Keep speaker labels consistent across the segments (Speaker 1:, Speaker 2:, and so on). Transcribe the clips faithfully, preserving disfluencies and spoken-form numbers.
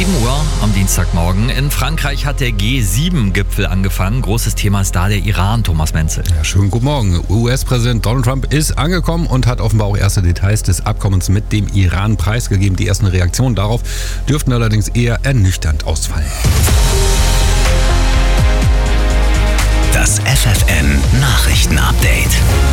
Speaker 1: sieben Uhr am Dienstagmorgen. In Frankreich hat der G sieben Gipfel angefangen. Großes Thema ist da der Iran, Thomas Menzel.
Speaker 2: Ja, schönen guten Morgen. U S-Präsident Donald Trump ist angekommen und hat offenbar auch erste Details des Abkommens mit dem Iran preisgegeben. Die ersten Reaktionen darauf dürften allerdings eher ernüchternd ausfallen.
Speaker 3: Das F F N-Nachrichten-Update.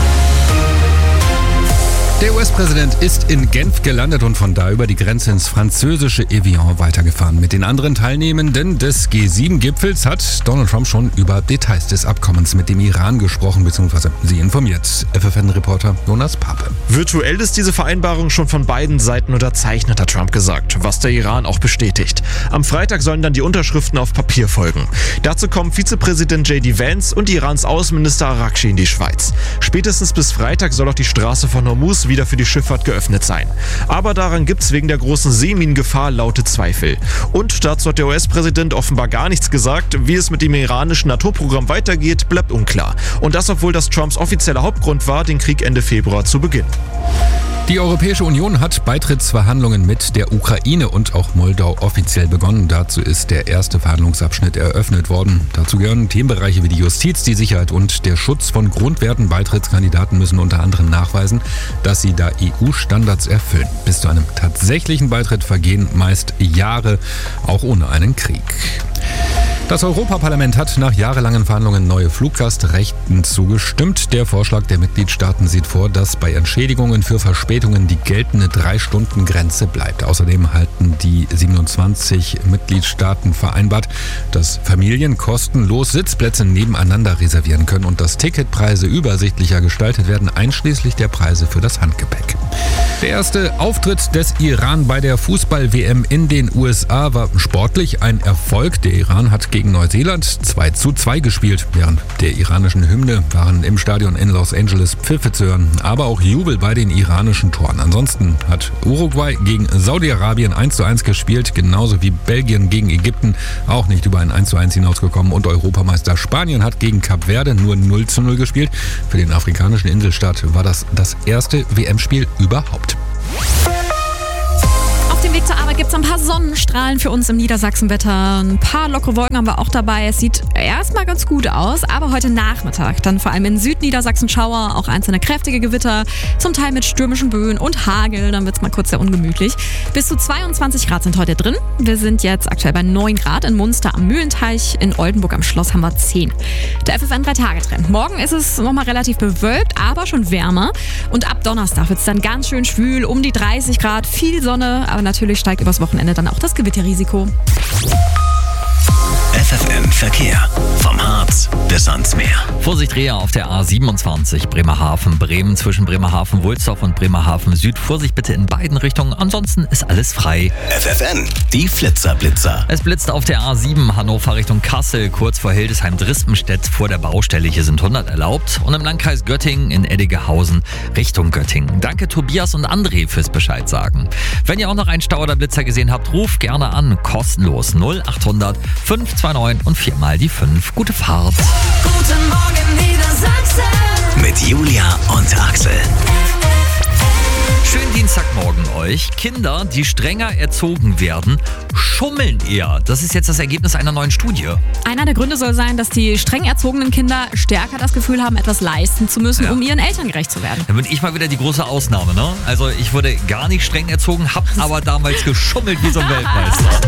Speaker 2: Der U S-Präsident ist in Genf gelandet und von da über die Grenze ins französische Evian weitergefahren. Mit den anderen Teilnehmenden des G sieben Gipfels hat Donald Trump schon über Details des Abkommens mit dem Iran gesprochen bzw. sie informiert. F F N-Reporter Jonas Pape.
Speaker 4: Virtuell ist diese Vereinbarung schon von beiden Seiten unterzeichnet, hat Trump gesagt, was der Iran auch bestätigt. Am Freitag sollen dann die Unterschriften auf Papier folgen. Dazu kommen Vizepräsident J D Vance und Irans Außenminister Araghchi in die Schweiz. Spätestens bis Freitag soll auch die Straße von Hormuz wieder für die Schifffahrt geöffnet sein. Aber daran gibt es wegen der großen Seeminengefahr laute Zweifel. Und dazu hat der U S-Präsident offenbar gar nichts gesagt. Wie es mit dem iranischen Atomprogramm weitergeht, bleibt unklar. Und das, obwohl das Trumps offizieller Hauptgrund war, den Krieg Ende Februar zu beginnen.
Speaker 2: Die Europäische Union hat Beitrittsverhandlungen mit der Ukraine und auch Moldau offiziell begonnen. Dazu ist der erste Verhandlungsabschnitt eröffnet worden. Dazu gehören Themenbereiche wie die Justiz, die Sicherheit und der Schutz von Grundwerten. Beitrittskandidaten müssen unter anderem nachweisen, dass sie da E U-Standards erfüllen. Bis zu einem tatsächlichen Beitritt vergehen meist Jahre, auch ohne einen Krieg. Das Europaparlament hat nach jahrelangen Verhandlungen neue Fluggastrechten zugestimmt. Der Vorschlag der Mitgliedstaaten sieht vor, dass bei Entschädigungen für Verspätungen die geltende drei-Stunden-Grenze bleibt. Außerdem halten die siebenundzwanzig Mitgliedstaaten vereinbart, dass Familien kostenlos Sitzplätze nebeneinander reservieren können und dass Ticketpreise übersichtlicher gestaltet werden, einschließlich der Preise für das Handgepäck. Der erste Auftritt des Iran bei der Fußball-W M in den U S A war sportlich ein Erfolg. Der Iran hat gegen Neuseeland zwei zu zwei gespielt. Während der iranischen Hymne waren im Stadion in Los Angeles Pfiffe zu hören, aber auch Jubel bei den iranischen Toren. Ansonsten hat Uruguay gegen Saudi-Arabien eins zu eins gespielt, genauso wie Belgien gegen Ägypten auch nicht über ein eins zu eins hinausgekommen. Und Europameister Spanien hat gegen Kap Verde nur null zu null gespielt. Für den afrikanischen Inselstaat war das das erste W M-Spiel überhaupt.
Speaker 5: Auf dem Weg zur Arbeit gibt es ein paar Sonnenstrahlen für uns im Niedersachsenwetter. Ein paar lockere Wolken haben wir auch dabei. Es sieht erstmal ganz gut aus, aber heute Nachmittag dann vor allem in Südniedersachsen Schauer, auch einzelne kräftige Gewitter, zum Teil mit stürmischen Böen und Hagel. Dann wird es mal kurz sehr ungemütlich. Bis zu zweiundzwanzig Grad sind heute drin. Wir sind jetzt aktuell bei neun Grad in Munster am Mühlenteich. In Oldenburg am Schloss haben wir zehn. Der F F N drei Tage Trend. Morgen ist es nochmal relativ bewölkt, aber schon wärmer. Und ab Donnerstag wird es dann ganz schön schwül, um die dreißig Grad, viel Sonne, aber natürlich steigt übers Wochenende dann auch das Gewitterrisiko.
Speaker 3: F F N Verkehr. Vom Harz bis ans Meer.
Speaker 1: Vorsicht Rehe auf der A siebenundzwanzig Bremerhaven-Bremen zwischen Bremerhaven-Wulsdorf und Bremerhaven-Süd. Vorsicht bitte in beiden Richtungen, ansonsten ist alles frei.
Speaker 3: F F N, die Flitzer-Blitzer.
Speaker 1: Es blitzt auf der A sieben Hannover Richtung Kassel, kurz vor Hildesheim-Drispenstedt vor der Baustelle. Hier sind hundert erlaubt. Und im Landkreis Göttingen in Eddigehausen Richtung Göttingen. Danke Tobias und André fürs Bescheid sagen. Wenn ihr auch noch einen Stau oder Blitzer gesehen habt, ruft gerne an. Kostenlos null achthundert fünf zwei neun und viermal die fünf. Gute Fahrt.
Speaker 6: Guten Morgen Niedersachsen.
Speaker 3: Mit Julia und Axel.
Speaker 1: Schönen Dienstagmorgen euch. Kinder, die strenger erzogen werden, schummeln eher. Das ist jetzt das Ergebnis einer neuen Studie.
Speaker 5: Einer der Gründe soll sein, dass die streng erzogenen Kinder stärker das Gefühl haben, etwas leisten zu müssen,
Speaker 1: Ja.
Speaker 5: um ihren Eltern gerecht zu werden.
Speaker 1: Da bin ich mal wieder die große Ausnahme, ne? Also ich wurde gar nicht streng erzogen, hab aber damals geschummelt wie so ein Weltmeister.